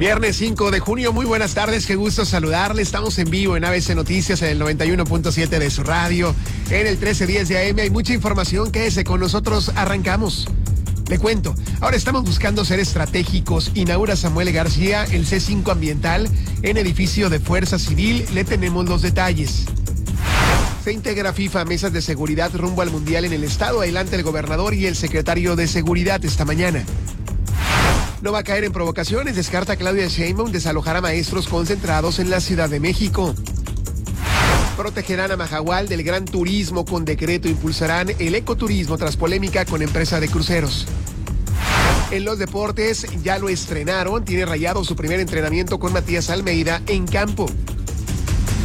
Viernes 5 de junio, muy buenas tardes, qué gusto saludarle. Estamos en vivo en ABC Noticias en el 91.7 de su radio, en el 1310 de AM. Hay mucha información, quédese con nosotros, arrancamos. Le cuento, ahora estamos buscando ser estratégicos. Inaugura Samuel García el C5 ambiental en edificio de Fuerza Civil. Le tenemos los detalles. Se integra FIFA a mesas de seguridad rumbo al Mundial en el estado. Adelante el gobernador y el secretario de Seguridad esta mañana. No va a caer en provocaciones, descarta Claudia Sheinbaum desalojar a maestros concentrados en la Ciudad de México. Protegerán a Mahahual del gran turismo con decreto, impulsarán el ecoturismo tras polémica con empresa de cruceros. En los deportes ya lo estrenaron, tiene Rayado su primer entrenamiento con Matías Almeida en campo.